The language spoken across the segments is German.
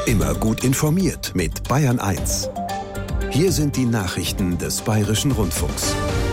Immer gut informiert mit Bayern 1. Hier sind die Nachrichten des Bayerischen Rundfunks.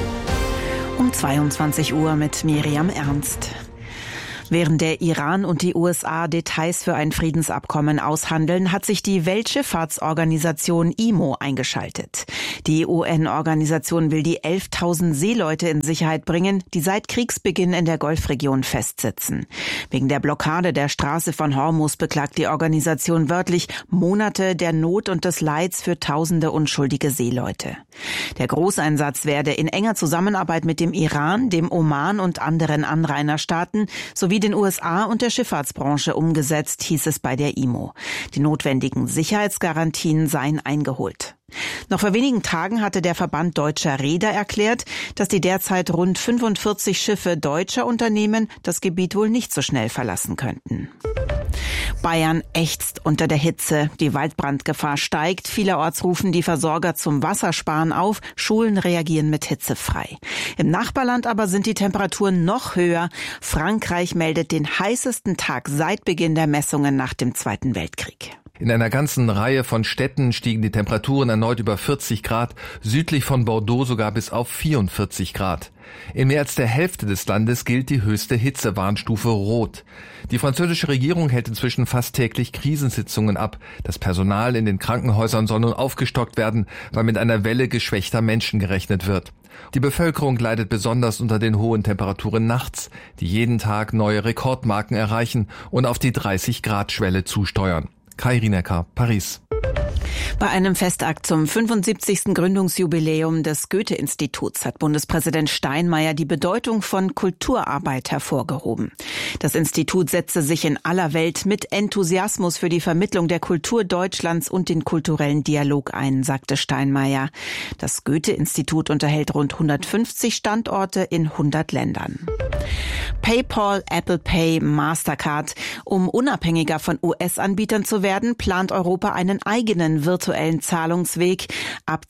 Um 22 Uhr mit Miriam Ernst. Während der Iran und die USA Details für ein Friedensabkommen aushandeln, hat sich die Weltschifffahrtsorganisation IMO eingeschaltet. Die UN-Organisation will die 11.000 Seeleute in Sicherheit bringen, die seit Kriegsbeginn in der Golfregion festsitzen. Wegen der Blockade der Straße von Hormuz beklagt die Organisation wörtlich Monate der Not und des Leids für tausende unschuldige Seeleute. Der Großeinsatz werde in enger Zusammenarbeit mit dem Iran, dem Oman und anderen Anrainerstaaten sowie den USA und der Schifffahrtsbranche umgesetzt, hieß es bei der IMO. Die notwendigen Sicherheitsgarantien seien eingeholt. Noch vor wenigen Tagen hatte der Verband Deutscher Reeder erklärt, dass die derzeit rund 45 Schiffe deutscher Unternehmen das Gebiet wohl nicht so schnell verlassen könnten. Bayern ächzt unter der Hitze. Die Waldbrandgefahr steigt. Vielerorts rufen die Versorger zum Wassersparen auf. Schulen reagieren mit Hitze frei. Im Nachbarland aber sind die Temperaturen noch höher. Frankreich meldet den heißesten Tag seit Beginn der Messungen nach dem Zweiten Weltkrieg. In einer ganzen Reihe von Städten stiegen die Temperaturen erneut über 40 Grad, südlich von Bordeaux sogar bis auf 44 Grad. In mehr als der Hälfte des Landes gilt die höchste Hitzewarnstufe Rot. Die französische Regierung hält inzwischen fast täglich Krisensitzungen ab. Das Personal in den Krankenhäusern soll nun aufgestockt werden, weil mit einer Welle geschwächter Menschen gerechnet wird. Die Bevölkerung leidet besonders unter den hohen Temperaturen nachts, die jeden Tag neue Rekordmarken erreichen und auf die 30-Grad-Schwelle zusteuern. Kai Rienecker, Paris. Bei einem Festakt zum 75. Gründungsjubiläum des Goethe-Instituts hat Bundespräsident Steinmeier die Bedeutung von Kulturarbeit hervorgehoben. Das Institut setze sich in aller Welt mit Enthusiasmus für die Vermittlung der Kultur Deutschlands und den kulturellen Dialog ein, sagte Steinmeier. Das Goethe-Institut unterhält rund 150 Standorte in 100 Ländern. PayPal, Apple Pay, Mastercard. Um unabhängiger von US-Anbietern zu werden, plant Europa einen eigenen virtuellen Zahlungsweg. Ab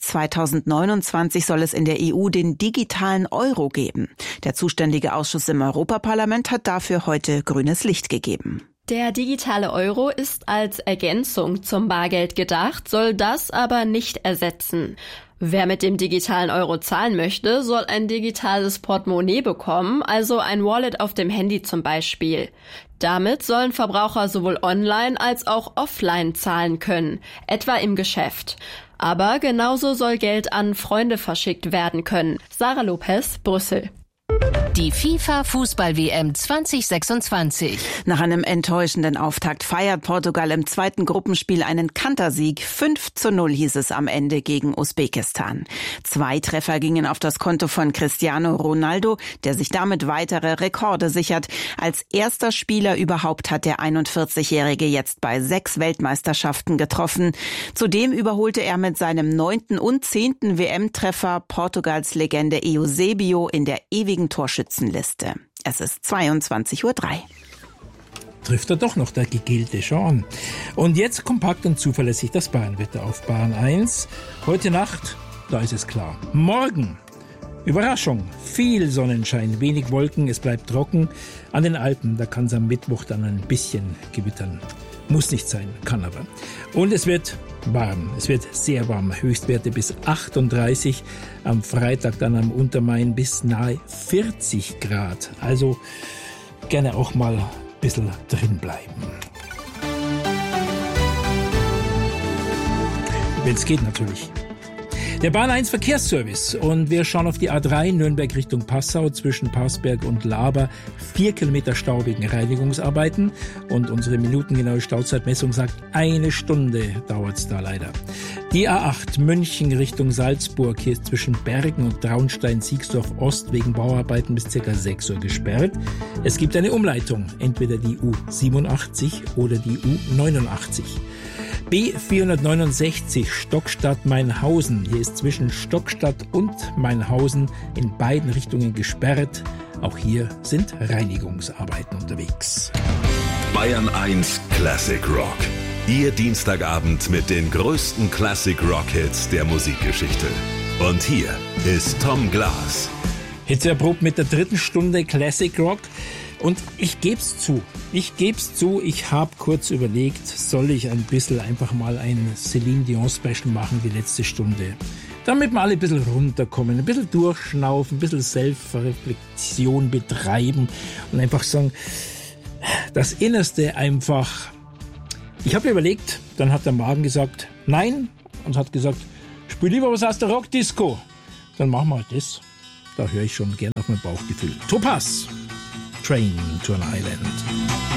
2029 soll es in der EU den digitalen Euro geben. Der zuständige Ausschuss im Europaparlament hat dafür heute grünes Licht gegeben. Der digitale Euro ist als Ergänzung zum Bargeld gedacht, soll das aber nicht ersetzen. Wer mit dem digitalen Euro zahlen möchte, soll ein digitales Portemonnaie bekommen, also ein Wallet auf dem Handy zum Beispiel. Damit sollen Verbraucher sowohl online als auch offline zahlen können, etwa im Geschäft. Aber genauso soll Geld an Freunde verschickt werden können. Sarah Lopez, Brüssel. Die FIFA-Fußball-WM 2026. Nach einem enttäuschenden Auftakt feiert Portugal im zweiten Gruppenspiel einen Kantersieg. 5:0 hieß es am Ende gegen Usbekistan. 2 Treffer gingen auf das Konto von Cristiano Ronaldo, der sich damit weitere Rekorde sichert. Als erster Spieler überhaupt hat der 41-Jährige jetzt bei 6 Weltmeisterschaften getroffen. Zudem überholte er mit seinem 9. und 10. WM-Treffer Portugals Legende Eusebio in der ewigen Torschützenliste. Es ist 22:03 Uhr. Trifft er doch noch der gegilte Jean. Und jetzt kompakt und zuverlässig das Bayernwetter auf Bayern 1. Heute Nacht, da ist es klar. Morgen, Überraschung, viel Sonnenschein, wenig Wolken, es bleibt trocken. An den Alpen, da kann es am Mittwoch dann ein bisschen gewittern. Muss nicht sein, kann aber. Und es wird warm, es wird sehr warm. Höchstwerte bis 38, am Freitag dann am Untermain bis nahe 40 Grad. Also gerne auch mal ein bisschen drin bleiben. Wenn es geht natürlich. Der Bahn 1 Verkehrsservice und wir schauen auf die A3 Nürnberg Richtung Passau zwischen Parsberg und Laber. 4 Kilometer Stau wegen Reinigungsarbeiten und unsere minutengenaue Stauzeitmessung sagt, 1 Stunde dauert es da leider. Die A8 München Richtung Salzburg, hier ist zwischen Bergen und Traunstein-Siegsdorf Ost wegen Bauarbeiten bis ca. 6 Uhr gesperrt. Es gibt eine Umleitung, entweder die U87 oder die U89. B469 Stockstadt-Mainhausen. Hier ist zwischen Stockstadt und Mainhausen in beiden Richtungen gesperrt. Auch hier sind Reinigungsarbeiten unterwegs. Bayern 1 Classic Rock. Ihr Dienstagabend mit den größten Classic Rock Hits der Musikgeschichte. Und hier ist Tom Glas. Hitze erprobt mit der 3. Stunde Classic Rock. Und ich geb's zu, ich habe kurz überlegt, soll ich ein bisschen einfach mal ein Celine Dion Special machen, die letzte Stunde. Damit wir alle ein bisschen runterkommen, ein bisschen durchschnaufen, ein bisschen Selbstreflexion betreiben und einfach sagen, das Innerste einfach. Ich habe überlegt, dann hat der Magen gesagt, nein, und hat gesagt, spiel lieber was aus der Rockdisco. Dann machen wir halt das. Da höre ich schon gerne auf mein Bauchgefühl. Topaz, Train to an Island.